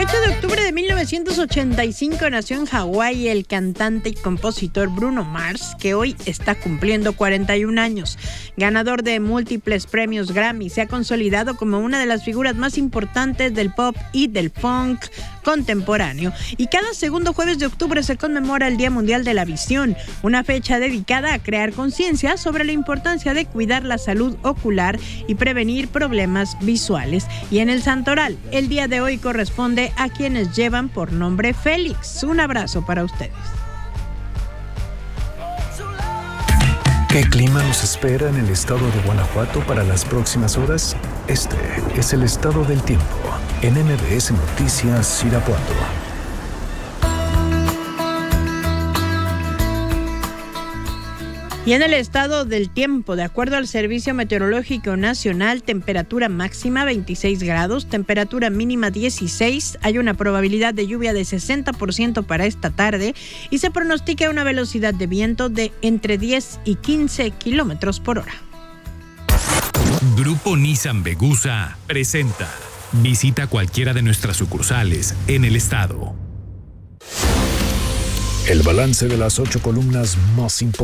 8 de octubre de 1985 nació en Hawái el cantante y compositor Bruno Mars, que hoy está cumpliendo 41 años. Ganador de múltiples premios Grammy, se ha consolidado como una de las figuras más importantes del pop y del funk contemporáneo. Y cada segundo jueves de octubre se conmemora el Día Mundial de la Visión, una fecha dedicada a crear conciencia sobre la importancia de cuidar la salud ocular y prevenir problemas visuales. Y en el Santoral, el día de hoy corresponde a quienes llevan por nombre Félix. Un abrazo para ustedes. ¿Qué clima nos espera en el estado de Guanajuato para las próximas horas? Este es el estado del tiempo en MBS Noticias Irapuato. Y en el estado del tiempo, de acuerdo al Servicio Meteorológico Nacional, temperatura máxima 26 grados, temperatura mínima 16, hay una probabilidad de lluvia de 60% para esta tarde y se pronostica una velocidad de viento de entre 10 y 15 kilómetros por hora. Grupo Nissan Vegusa presenta. Visita cualquiera de nuestras sucursales en el estado. El balance de las 8 columnas más importantes.